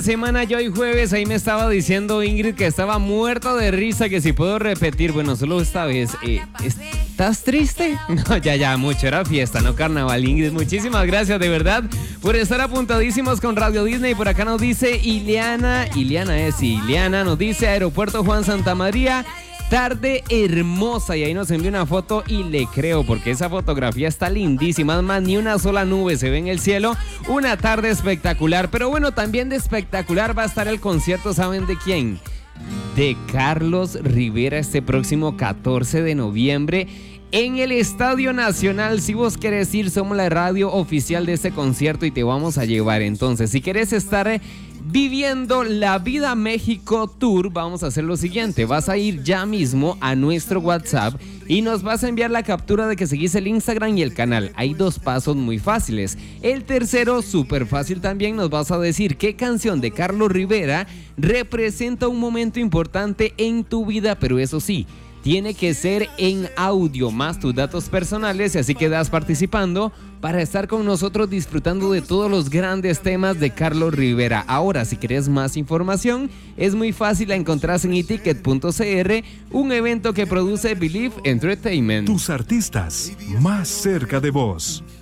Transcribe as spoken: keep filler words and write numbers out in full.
Semana yo hoy jueves, ahí me estaba diciendo Ingrid que estaba muerta de risa, que si puedo repetir, bueno, solo esta vez. Eh, ¿Estás triste? No, ya, ya, mucho, era fiesta, no carnaval. Ingrid, muchísimas gracias de verdad por estar apuntadísimos con Radio Disney. Por acá nos dice Ileana, Ileana es Ileana, nos dice Aeropuerto Juan Santa María. Tarde hermosa, y ahí nos envió una foto y le creo porque esa fotografía está lindísima, además ni una sola nube se ve en el cielo, una tarde espectacular. Pero bueno, también de espectacular va a estar el concierto, ¿saben de quién? De Carlos Rivera este próximo catorce de noviembre en el Estadio Nacional. Si vos querés ir, somos la radio oficial de este concierto y te vamos a llevar. Entonces, si querés estar viviendo la Vida México Tour, vamos a hacer lo siguiente: vas a ir ya mismo a nuestro WhatsApp y nos vas a enviar la captura de que seguís el Instagram y el canal. Hay dos pasos muy fáciles. El tercero, súper fácil también, nos vas a decir qué canción de Carlos Rivera representa un momento importante en tu vida, pero eso sí, tiene que ser en audio, más tus datos personales, y así quedas participando para estar con nosotros disfrutando de todos los grandes temas de Carlos Rivera. Ahora, si querés más información, es muy fácil, la encontrás en iticket punto c r, un evento que produce Believe Entertainment. Tus artistas más cerca de vos.